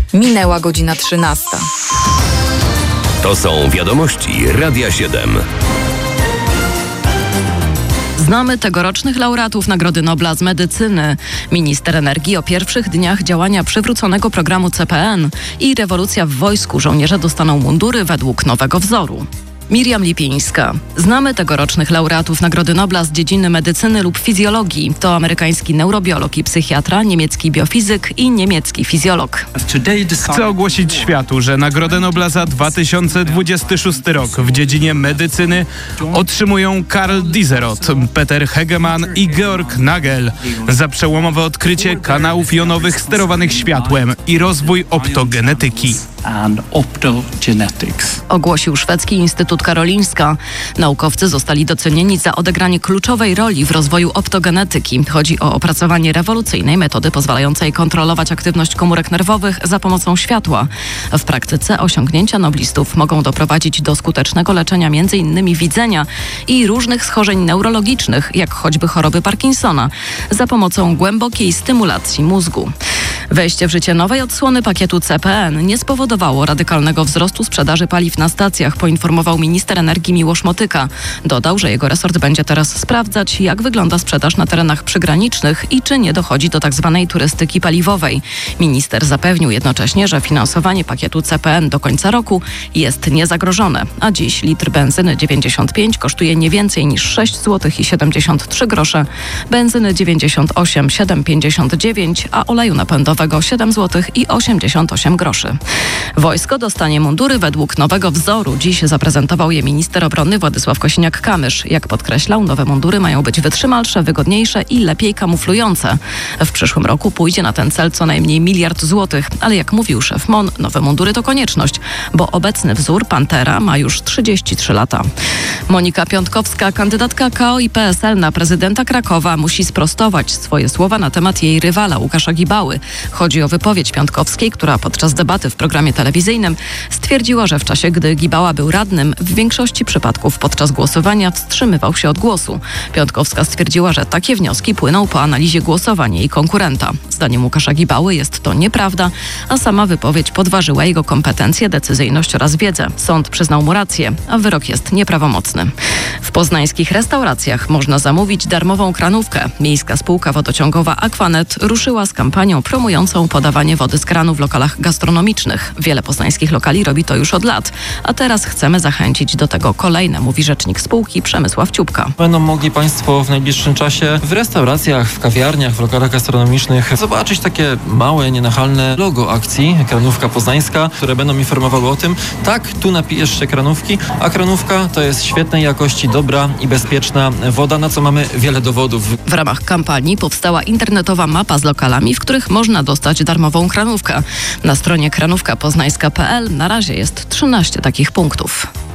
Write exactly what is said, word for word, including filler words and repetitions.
Minęła godzina trzynasta. To są wiadomości Radia siedem. Znamy tegorocznych laureatów Nagrody Nobla z medycyny. Minister energii o pierwszych dniach działania przywróconego programu C P N i rewolucja w wojsku. Żołnierze dostaną mundury według nowego wzoru. Miriam Lipińska. Znamy tegorocznych laureatów Nagrody Nobla z dziedziny medycyny lub fizjologii. To amerykański neurobiolog i psychiatra, niemiecki biofizyk i niemiecki fizjolog. Chcę ogłosić światu, że Nagrodę Nobla za dwa tysiące dwudziesty szósty rok w dziedzinie medycyny otrzymują Karl Dieseroth, Peter Hegemann i Georg Nagel za przełomowe odkrycie kanałów jonowych sterowanych światłem i rozwój optogenetyki. Ogłosił szwedzki Instytut Karolinska. Naukowcy zostali docenieni za odegranie kluczowej roli w rozwoju optogenetyki. Chodzi o opracowanie rewolucyjnej metody pozwalającej kontrolować aktywność komórek nerwowych za pomocą światła. W praktyce osiągnięcia noblistów mogą doprowadzić do skutecznego leczenia między innymi widzenia i różnych schorzeń neurologicznych, jak choćby choroby Parkinsona, za pomocą głębokiej stymulacji mózgu. Wejście w życie nowej odsłony pakietu C P N nie spowodowało radykalnego wzrostu sprzedaży paliw na stacjach, poinformował minister energii Miłosz Motyka. Dodał, że jego resort będzie teraz sprawdzać, jak wygląda sprzedaż na terenach przygranicznych i czy nie dochodzi do tzw. turystyki paliwowej. Minister zapewnił jednocześnie, że finansowanie pakietu C P N do końca roku jest niezagrożone, a dziś litr benzyny dziewięćdziesiąt pięć kosztuje nie więcej niż sześć złotych i siedemdziesiąt trzy grosze, benzyny dziewięćdziesiąt osiem złotych siedemset pięćdziesiąt dziewięć, a oleju napędowego siedem złotych i osiemdziesiąt osiem groszy. Wojsko dostanie mundury według nowego wzoru. Dziś zaprezentował je minister obrony Władysław Kosiniak-Kamysz. Jak podkreślał, nowe mundury mają być wytrzymalsze, wygodniejsze i lepiej kamuflujące. W przyszłym roku pójdzie na ten cel co najmniej miliard złotych, ale jak mówił szef M O N, nowe mundury to konieczność, bo obecny wzór Pantera ma już trzydzieści trzy lata. Monika Piątkowska, kandydatka K O i P S L na prezydenta Krakowa, musi sprostować swoje słowa na temat jej rywala Łukasza Gibały. Chodzi o wypowiedź Piątkowskiej, która podczas debaty w programie telewizyjnym stwierdziła, że w czasie, gdy Gibała był radnym, w większości przypadków podczas głosowania wstrzymywał się od głosu. Piątkowska stwierdziła, że takie wnioski płyną po analizie głosowań jej konkurenta. Zdaniem Łukasza Gibały jest to nieprawda, a sama wypowiedź podważyła jego kompetencje, decyzyjność oraz wiedzę. Sąd przyznał mu rację, a wyrok jest nieprawomocny. W poznańskich restauracjach można zamówić darmową kranówkę. Miejska spółka wodociągowa Aquanet ruszyła z kampanią promującą podawanie wody z kranu w lokalach gastronomicznych. Wiele poznańskich lokali robi to już od lat, a teraz chcemy zachęcić do tego kolejne, mówi rzecznik spółki Przemysław Ciupka. Będą mogli Państwo w najbliższym czasie w restauracjach, w kawiarniach, w lokalach gastronomicznych zobaczyć takie małe, nienachalne logo akcji Kranówka Poznańska, które będą informowały o tym, tak, tu napijesz się kranówki, a kranówka to jest świetnej jakości, dobra i bezpieczna woda, na co mamy wiele dowodów. W ramach kampanii powstała internetowa mapa z lokalami, w których można dostać darmową kranówkę. Na stronie kranówka poznańska kropka p l na razie jest trzynaście takich punktów.